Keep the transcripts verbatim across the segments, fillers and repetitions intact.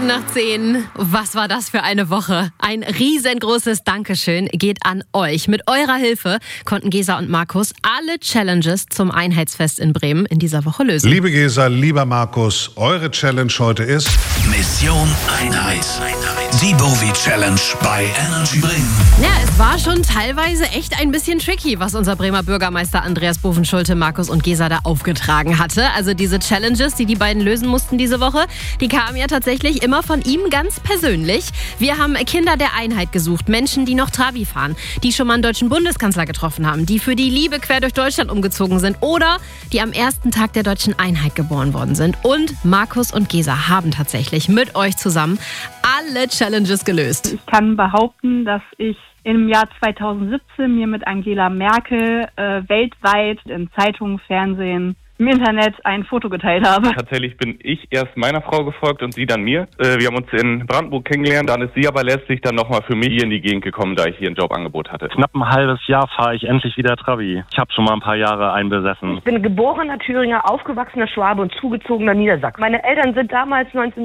Minuten nach zehn. Was war das für eine Woche? Ein riesengroßes Dankeschön geht an euch. Mit eurer Hilfe konnten Gesa und Markus alle Challenges zum Einheitsfest in Bremen in dieser Woche lösen. Liebe Gesa, lieber Markus, eure Challenge heute ist Mission Einheit. Die Bowie Challenge bei Energy Bremen. Ja, es war schon teilweise echt ein bisschen tricky, was unser Bremer Bürgermeister Andreas Bovenschulte, Markus und Gesa da aufgetragen hatte. Also diese Challenges, die die beiden lösen mussten diese Woche, die kamen ja tatsächlich immer von ihm ganz persönlich. Wir haben Kinder der Einheit gesucht, Menschen, die noch Trabi fahren, die schon mal einen deutschen Bundeskanzler getroffen haben, die für die Liebe quer durch Deutschland umgezogen sind oder die am ersten Tag der deutschen Einheit geboren worden sind. Und Markus und Gesa haben tatsächlich mit euch zusammen alle Challenges gelöst. Ich kann behaupten, dass ich im Jahr zweitausendsiebzehn mir mit Angela Merkel äh, weltweit in Zeitungen, Fernsehen, im Internet ein Foto geteilt habe. Tatsächlich bin ich erst meiner Frau gefolgt und sie dann mir. Äh, wir haben uns in Brandenburg kennengelernt, dann ist sie aber letztlich dann nochmal für mich hier in die Gegend gekommen, da ich hier ein Jobangebot hatte. Knapp ein halbes Jahr fahre ich endlich wieder Trabi. Ich habe schon mal ein paar Jahre einbesessen. Ich bin geborener Thüringer, aufgewachsener Schwabe und zugezogener Niedersachsen. Meine Eltern sind damals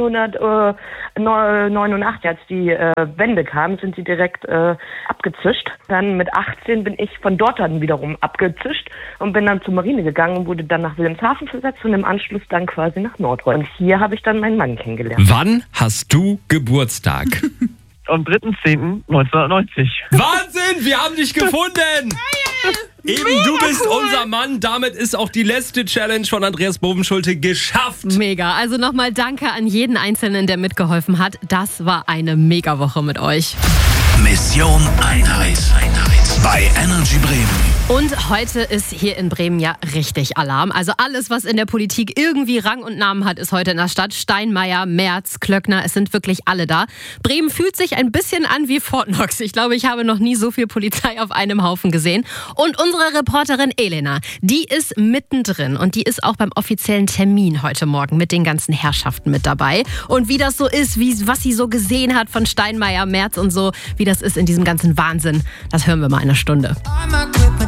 neunzehnhundertneunundachtzig, als die äh, Wende kam, sind sie direkt äh, abgezischt. Dann mit achtzehn bin ich von dort dann wiederum abgezischt und bin dann zur Marine gegangen und wurde dann nach Wilhelmshaven versetzt und im Anschluss dann quasi nach Nordrhein. Und hier habe ich dann meinen Mann kennengelernt. Wann hast du Geburtstag? Am dritter zehnter neunzehnhundertneunzig. Wahnsinn, wir haben dich gefunden! Eben, du bist unser Mann. Damit ist auch die letzte Challenge von Andreas Bovenschulte geschafft. Mega. Also nochmal danke an jeden Einzelnen, der mitgeholfen hat. Das war eine Mega-Woche mit euch. Mission Einheit. Bei Energy Bremen. Und heute ist hier in Bremen ja richtig Alarm. Also alles, was in der Politik irgendwie Rang und Namen hat, ist heute in der Stadt. Steinmeier, Merz, Klöckner, es sind wirklich alle da. Bremen fühlt sich ein bisschen an wie Fort Knox. Ich glaube, ich habe noch nie so viel Polizei auf einem Haufen gesehen. Und unsere Reporterin Elena, die ist mittendrin und die ist auch beim offiziellen Termin heute Morgen mit den ganzen Herrschaften mit dabei. Und wie das so ist, wie, was sie so gesehen hat von Steinmeier, Merz und so, wie das ist in diesem ganzen Wahnsinn, das hören wir mal in einer Stunde.